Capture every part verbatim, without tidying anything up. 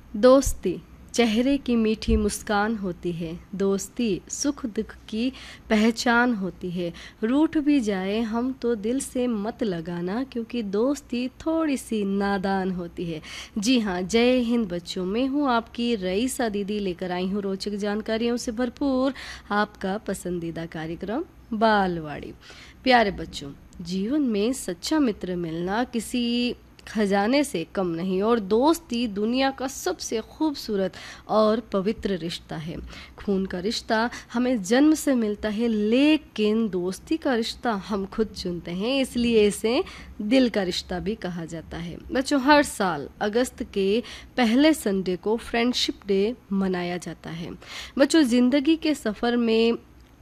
दोस्ती चेहरे की मीठी मुस्कान होती है। दोस्ती सुख दुख की पहचान होती है। रूठ भी जाए हम तो दिल से मत लगाना, क्योंकि दोस्ती थोड़ी सी नादान होती है। जी हाँ, जय हिंद बच्चों, मैं हूँ आपकी रईसा दीदी, लेकर आई हूँ रोचक जानकारियों से भरपूर आपका पसंदीदा कार्यक्रम बालवाड़ी। प्यारे बच्चों, जीवन में सच्चा मित्र मिलना किसी खजाने से कम नहीं, और दोस्ती दुनिया का सबसे खूबसूरत और पवित्र रिश्ता है। खून का रिश्ता हमें जन्म से मिलता है, लेकिन दोस्ती का रिश्ता हम खुद चुनते हैं, इसलिए इसे दिल का रिश्ता भी कहा जाता है। बच्चों, हर साल अगस्त के पहले संडे को फ्रेंडशिप डे मनाया जाता है। बच्चों, ज़िंदगी के सफ़र में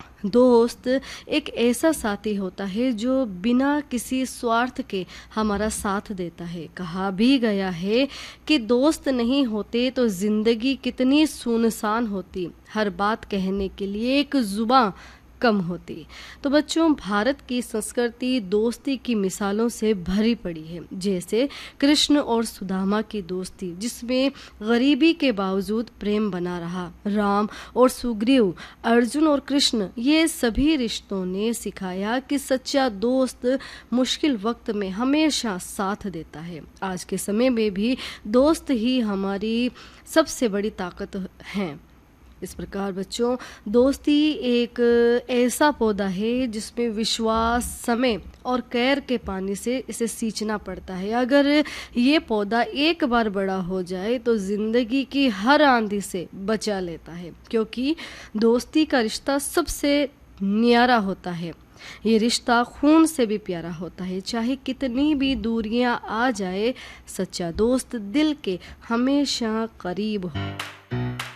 दोस्त एक ऐसा साथी होता है जो बिना किसी स्वार्थ के हमारा साथ देता है। कहा भी गया है कि दोस्त नहीं होते तो ज़िंदगी कितनी सुनसान होती, हर बात कहने के लिए एक जुबान कम होती। तो बच्चों, भारत की संस्कृति दोस्ती की मिसालों से भरी पड़ी है, जैसे कृष्ण और सुदामा की दोस्ती, जिसमें गरीबी के बावजूद प्रेम बना रहा। राम और सुग्रीव, अर्जुन और कृष्ण, ये सभी रिश्तों ने सिखाया कि सच्चा दोस्त मुश्किल वक्त में हमेशा साथ देता है। आज के समय में भी दोस्त ही हमारी सबसे बड़ी ताकत हैं। इस प्रकार बच्चों, दोस्ती एक ऐसा पौधा है जिसमें विश्वास, समय और कैर के पानी से इसे सींचना पड़ता है। अगर ये पौधा एक बार बड़ा हो जाए तो ज़िंदगी की हर आंधी से बचा लेता है, क्योंकि दोस्ती का रिश्ता सबसे न्यारा होता है। ये रिश्ता खून से भी प्यारा होता है। चाहे कितनी भी दूरियां आ जाए, सच्चा दोस्त दिल के हमेशा करीब हो।